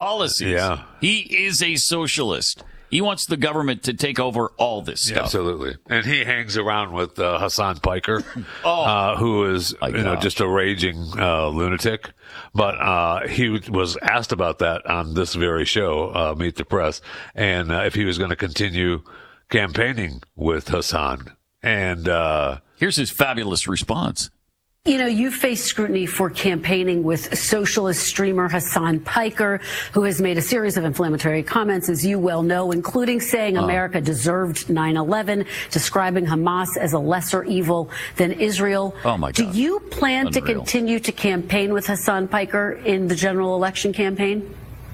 policies. Yeah. He is a socialist. He wants the government to take over all this stuff. Absolutely. And he hangs around with Hassan Piker, Oh. who is My gosh. just a raging lunatic. But he was asked about that on this very show, Meet the Press, and if he was going to continue campaigning with Hassan. And Here's his fabulous response. You know, you face scrutiny for campaigning with socialist streamer Hassan Piker, who has made a series of inflammatory comments, as you well know, including saying America deserved 9/11, describing Hamas as a lesser evil than Israel. Oh, my God. Do you plan to Unreal. continue to campaign with Hassan Piker in the general election campaign?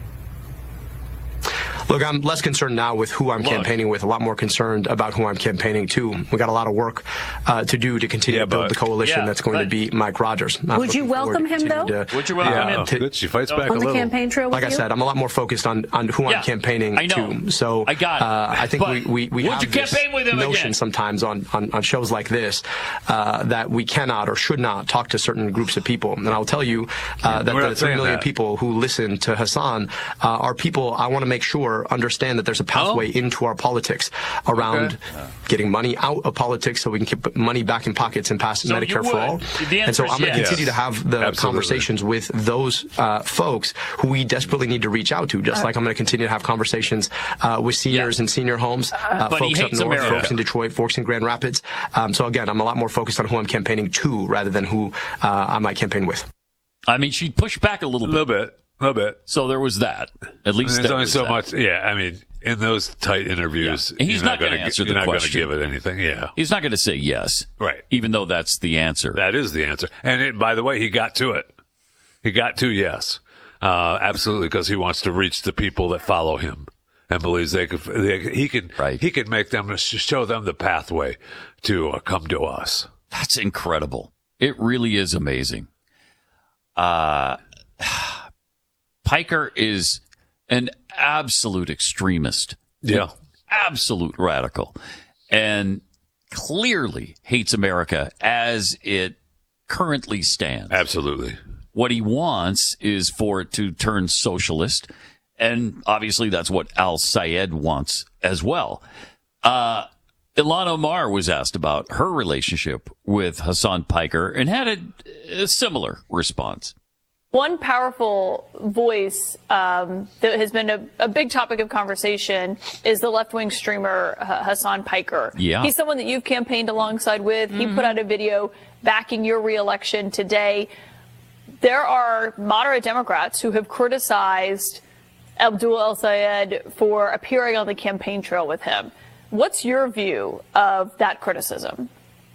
Look, I'm less concerned now with who I'm campaigning with, a lot more concerned about who I'm campaigning to. We got a lot of work to do to continue to build the coalition that's going to beat Mike Rogers. Would you welcome him, though? Would you welcome him? good. She fights back a On the little. campaign trail with Like I you? said, I'm a lot more focused on who I'm campaigning I know. to. So I got it. I think But we would have you this campaign with him notion again? sometimes on shows like this that we cannot or should not talk to certain groups of people. And I'll tell you that we're the not 3 saying million that. people who listen to Hassan are people I want to make sure understand that there's a pathway into our politics around getting money out of politics so we can keep money back in pockets and pass So you Medicare for would. all. The answer And so is I'm going to yes. continue to have the Absolutely. conversations with those folks who we desperately need to reach out to, just like I'm going to continue to have conversations with seniors in senior homes, But he folks up hates north, America. folks in Detroit, folks in Grand Rapids. So again, I'm a lot more focused on who I'm campaigning to rather than who I might campaign with. I mean, she pushed back a little A bit. little bit. So there was that. At least There's there only was so that. much. Yeah, I mean, in those tight interviews, Yeah. He's you're not gonna gonna answer the You're not going to question. give it anything. Yeah, He's not going to say yes. Right. Even though that's the answer. that is the answer. And by the way, he got to it. He got to yes, absolutely, because he wants to reach the people that follow him and believes he can Right. he can make them show them the pathway to come to us. That's incredible. It really is amazing. Piker is an absolute extremist. Yeah. Absolute radical. And clearly hates America as it currently stands. Absolutely. What he wants is for it to turn socialist. And obviously that's what Al Sayed wants as well. Ilhan Omar was asked about her relationship with Hassan Piker and had a similar response. One powerful voice that has been a big topic of conversation is the left-wing streamer Hassan Piker. Yeah. He's someone that you've campaigned alongside with. He put out a video backing your reelection today. There are moderate Democrats who have criticized Abdul El Sayed for appearing on the campaign trail with him. What's your view of that criticism?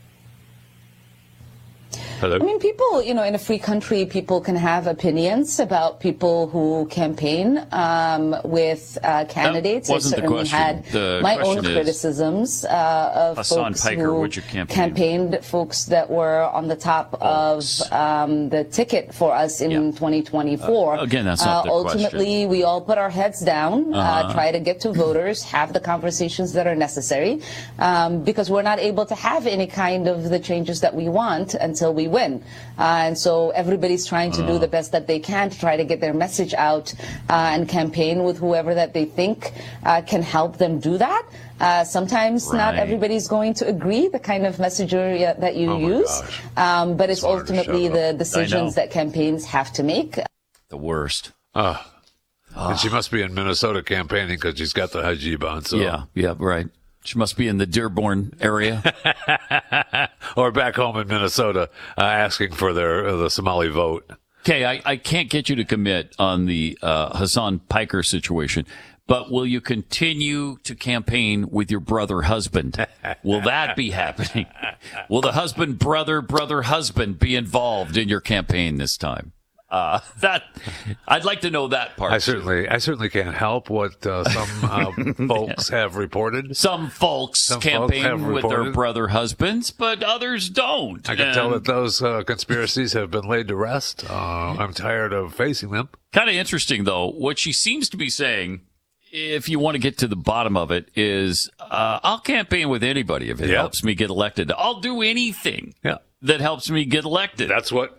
Hello. I mean, people, in a free country, people can have opinions about people who campaign with candidates. That wasn't I the certainly question. had The my own question is, criticisms of Hassan folks Piker, who would you campaign? campaigned folks that were on the top of the ticket for us in 2024. Again, that's not the Ultimately, we all put our heads down, try to get to voters, have the conversations that are necessary, because we're not able to have any kind of the changes that we want until we win. And so everybody's trying to do the best that they can to try to get their message out and campaign with whoever that they think can help them do that. Sometimes not Right. everybody's going to agree the kind of messenger that you Oh my use, gosh. but it's Smarter to ultimately shut the up. decisions that campaigns have to make. The worst. And she must be in Minnesota campaigning because she's got the hijab on. So. Yeah, right. She must be in the Dearborn area. Or back home in Minnesota asking for the Somali vote. Okay, I can't get you to commit on the Hassan Piker situation, but will you continue to campaign with your brother husband? Will that be happening? Will the husband, husband be involved in your campaign this time? That I'd like to know that part. I certainly can't help what some folks have reported. Some folks Some folks campaign have with their reported. brother husbands, but others don't. I can tell that those conspiracies have been laid to rest. I'm tired of facing them. Kind of interesting, though. What she seems to be saying, if you want to get to the bottom of it, is I'll campaign with anybody if it Yep. helps me get elected. I'll do anything Yeah. that helps me get elected. That's what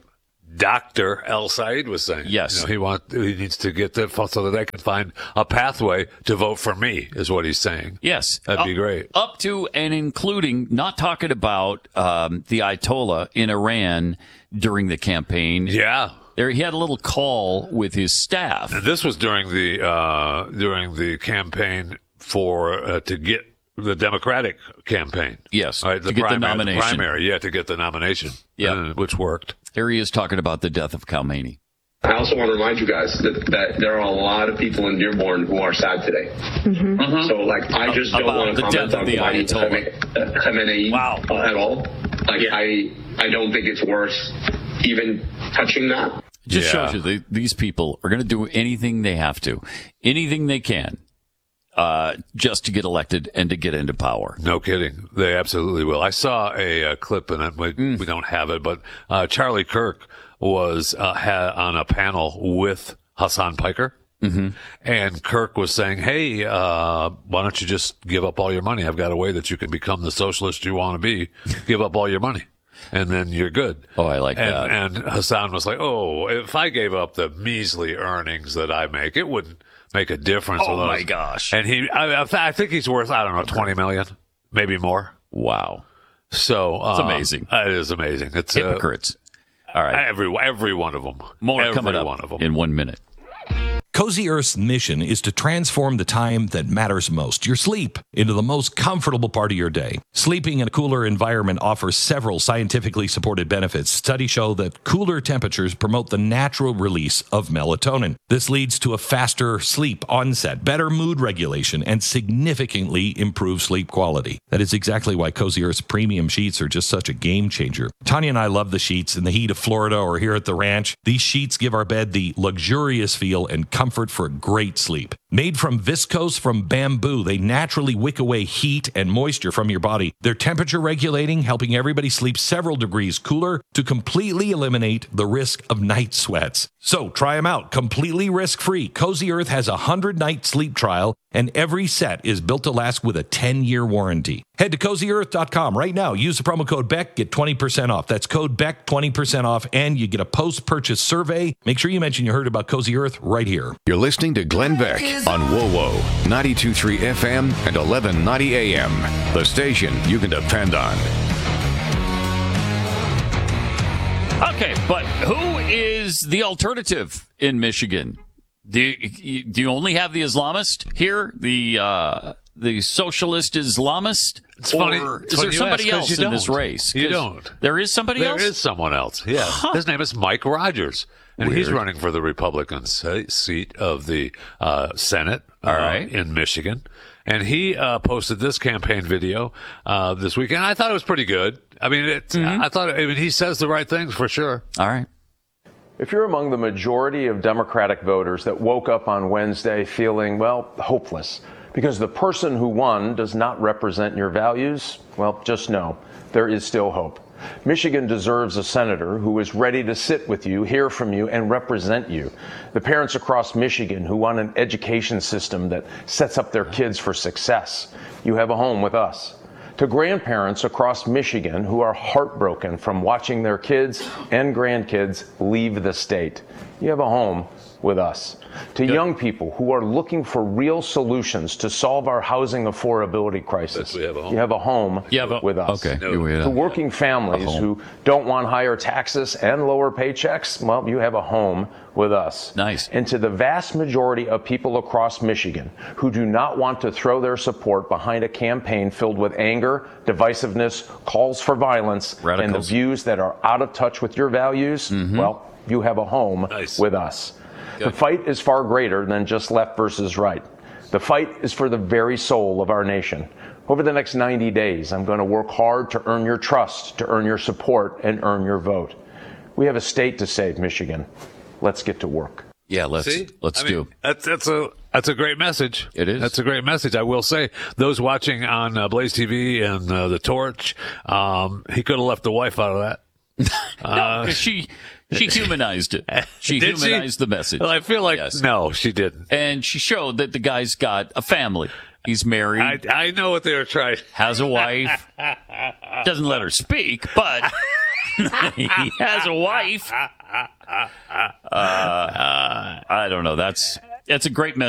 Dr. El Sayed was saying. Yes. He needs to get that so that they can find a pathway to vote for me, is what he's saying. Yes. That'd be great. Up to and including, not talking about the Ayatollah in Iran during the campaign. Yeah. He had a little call with his staff. And this was during the campaign for to get the Democratic campaign. Yes, right, to get the nomination. The primary, to get the nomination. Yeah, which worked. Here he is talking about the death of Khamenei. I also want to remind you guys that there are a lot of people in Dearborn who are sad today. Mm-hmm. So, I just don't want to comment on Khamenei at all. I don't think it's worth even touching that. It just shows you these people are going to do anything they have to, anything they can, just to get elected and to get into power. No kidding. They absolutely will. I saw a clip, and we don't have it, but Charlie Kirk was on a panel with Hassan Piker. Mm-hmm. And Kirk was saying, hey, why don't you just give up all your money? I've got a way that you can become the socialist you want to be. Give up all your money. And then you're good. Oh, I like that. And Hassan was like, if I gave up the measly earnings that I make, it wouldn't make a difference. Oh, my gosh. And I think he's worth, I don't know, 20 million, maybe more. Wow. So it's amazing. It is amazing. It's hypocrites. All right. Every one of them. More coming up in 1 minute. Cozy Earth's mission is to transform the time that matters most, your sleep, into the most comfortable part of your day. Sleeping in a cooler environment offers several scientifically supported benefits. Studies show that cooler temperatures promote the natural release of melatonin. This leads to a faster sleep onset, better mood regulation, and significantly improved sleep quality. That is exactly why Cozy Earth's premium sheets are just such a game changer. Tanya and I love the sheets in the heat of Florida or here at the ranch. These sheets give our bed the luxurious feel and comfort for a great sleep. Made from viscose from bamboo, they naturally wick away heat and moisture from your body. They're temperature regulating, helping everybody sleep several degrees cooler to completely eliminate the risk of night sweats. So try them out, completely risk-free. Cozy Earth has a 100-night sleep trial, and every set is built to last with a 10-year warranty. Head to CozyEarth.com right now. Use the promo code BECK, get 20% off. That's code BECK, 20% off, and you get a post-purchase survey. Make sure you mention you heard about Cozy Earth right here. You're listening to Glenn Beck on WoWo, 92.3 FM and 1190 AM. The station you can depend on. Okay, but who is the alternative in Michigan? Do you only have the Islamist here? The socialist Islamist? It's funny. Is there somebody else in this race? You don't. There is somebody else? There is someone else, yeah. Huh. His name is Mike Rogers. And Weird. He's running for the Republican seat of the Senate in Michigan. And he posted this campaign video this weekend. I thought it was pretty good. I mean, he says the right things for sure. All right. If you're among the majority of Democratic voters that woke up on Wednesday feeling, hopeless, because the person who won does not represent your values, just know there is still hope. Michigan deserves a senator who is ready to sit with you, hear from you, and represent you. The parents across Michigan who want an education system that sets up their kids for success. You have a home with us. To grandparents across Michigan who are heartbroken from watching their kids and grandkids leave the state. You have a home with us. To young people who are looking for real solutions to solve our housing affordability crisis. You have a home with us. Okay. To working families who don't want higher taxes and lower paychecks, you have a home with us. Nice. And to the vast majority of people across Michigan who do not want to throw their support behind a campaign filled with anger, divisiveness, calls for violence, radicals, and the views that are out of touch with your values, you have a home with us. The fight is far greater than just left versus right. The fight is for the very soul of our nation. Over the next 90 days, I'm going to work hard to earn your trust, to earn your support, and earn your vote. We have a state to save, Michigan. Let's get to work. Yeah, let's do. That's a great message. It is. That's a great message. I will say, those watching on Blaze TV and The Torch, he could have left the wife out of that. No, because she humanized it. She humanized the message. Well, I feel like no, she didn't. And she showed that the guy's got a family. He's married. I know what they were trying. Has a wife. Doesn't let her speak, but He has a wife. I don't know. That's a great message.